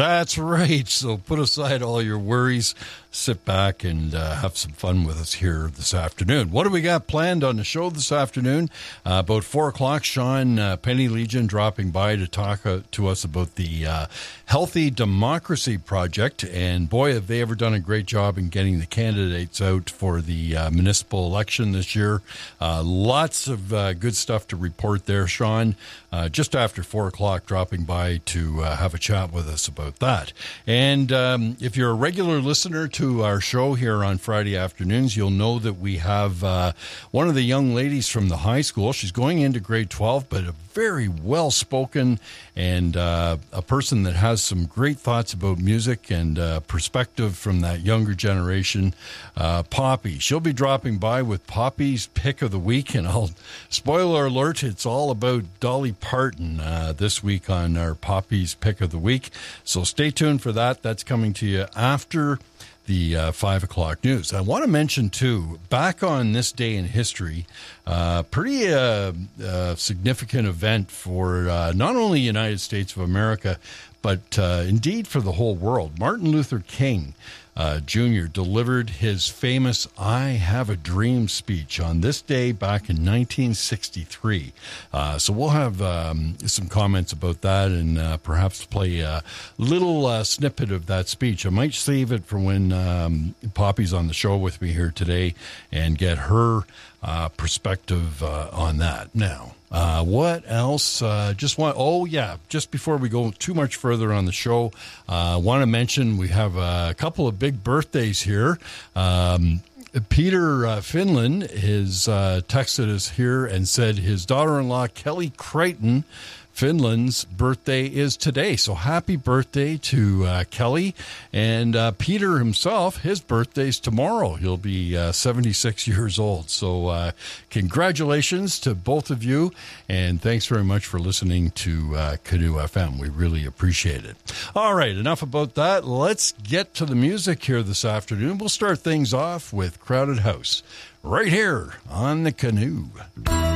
That's right. So put aside all your worries, sit back and have some fun with us here this afternoon. What do we got planned on the show this afternoon? About 4 o'clock, Sean Penny Legion dropping by to talk to us about the Healthy Democracy Project. And boy, have they ever done a great job in getting the candidates out for the municipal election this year. Lots of good stuff to report there, Sean. Just after 4 o'clock, dropping by to have a chat with us about that. And if you're a regular listener to our show here on Friday afternoons, you'll know that we have one of the young ladies from the high school. She's going into grade 12, but a very well-spoken and a person that has some great thoughts about music and perspective from that younger generation, Poppy. She'll be dropping by with Poppy's Pick of the Week, and I'll spoiler alert, it's all about Dolly Parton this week on our Poppy's Pick of the Week. So stay tuned for that. That's coming to you after the 5 o'clock news. I want to mention, too, back on this day in history, pretty significant event for not only the United States of America, but indeed for the whole world. Martin Luther King Jr. delivered his famous I Have a Dream speech on this day back in 1963. So we'll have some comments about that and perhaps play a little snippet of that speech. I might save it for when Poppy's on the show with me here today and get her perspective on that. Now, what else? Just before we go too much further on the show, want to mention we have a couple of big birthdays here. Peter Finland has texted us here and said his daughter-in-law, Kelly Crichton Finland's birthday is today. So happy birthday to Kelly. And Peter himself, his birthday's tomorrow. He'll be 76 years old. So congratulations to both of you. And thanks very much for listening to Canoe FM. We really appreciate it. All right, enough about that. Let's get to the music here this afternoon. We'll start things off with Crowded House right here on the Canoe.